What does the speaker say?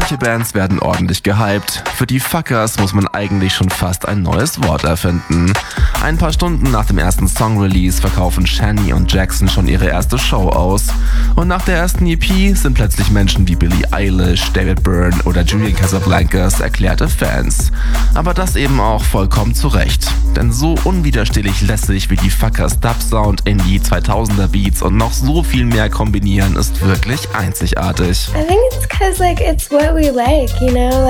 Manche Bands werden ordentlich gehypt. Für die Fuckers muss man eigentlich schon fast ein neues Wort erfinden. Ein paar Stunden nach dem ersten Song-Release verkaufen Shani und Jackson schon ihre erste Show aus. Und nach der ersten EP sind plötzlich Menschen wie Billie Eilish, David Byrne oder Julian Casablancas erklärte Fans. Aber das eben auch vollkommen zu Recht. Denn so unwiderstehlich lässig wie die Fuckers Dub-Sound, Indie, 2000er Beats und noch so viel mehr kombinieren, ist wirklich einzigartig. I think it's 'cause it's what we like,